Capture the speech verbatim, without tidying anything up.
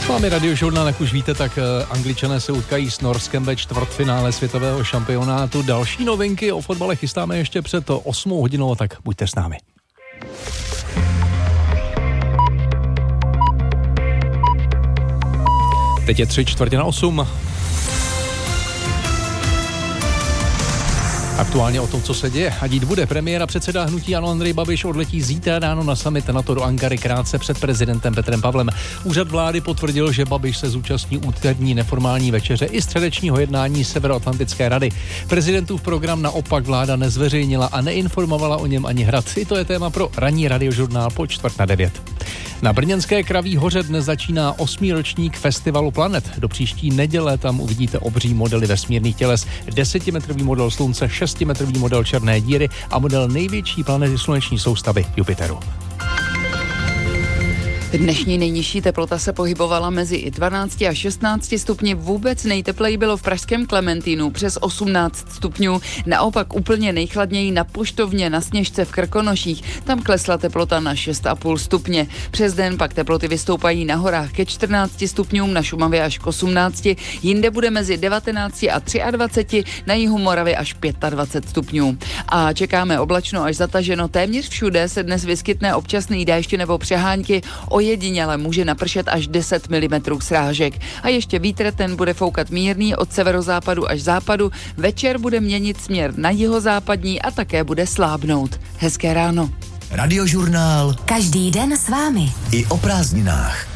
S vámi Radiožurnál, jak už víte, tak Angličané se utkají s Norskem ve čtvrtfinále světového šampionátu. Další novinky o fotbale chystáme ještě před osmou hodinou, tak buďte s námi. Teď je tři čtvrtě na osm. Aktuálně o tom, co se děje a dít bude. Premiér a předseda hnutí ANO Andrej Babiš odletí zítra ráno na summit NATO do Ankary krátce před prezidentem Petrem Pavlem. Úřad vlády potvrdil, že Babiš se zúčastní úterní neformální večeře i středečního jednání Severoatlantické rady. Prezidentův program naopak vláda nezveřejnila a neinformovala o něm ani Hrad. I to je téma pro ranní Radiožurnál po čtvrt na devět. Na brněnské Kraví hoře dnes začíná osmý ročník festivalu Planet. Do příští neděle tam uvidíte obří modely vesmírných těles, desetimetrový model Slunce, šestimetrový model černé díry a model největší planety sluneční soustavy Jupiteru. Dnešní nejnižší teplota se pohybovala mezi dvanácti a šestnácti stupni. Vůbec nejtepleji bylo v pražském Klementínu přes osmnáct stupňů. Naopak úplně nejchladněji na Poštovně na Sněžce v Krkonoších. Tam klesla teplota na šest a půl stupně. Přes den pak teploty vystoupají na horách ke čtrnácti stupňům, na Šumavě až k osmnácti. Jinde bude mezi devatenácti a dvaceti třemi, na jihu Moravy až dvacet pět stupňů. A čekáme oblačno až zataženo. Téměř všude se dnes vyskytne občasný déšť nebo přehánky. Ojediněle může napršet až deset milimetrů srážek. A ještě vítr, ten bude foukat mírný od severozápadu až západu. Večer bude měnit směr na jihozápadní a také bude slábnout. Hezké ráno. Radiožurnál. Každý den s vámi. I o prázdninách.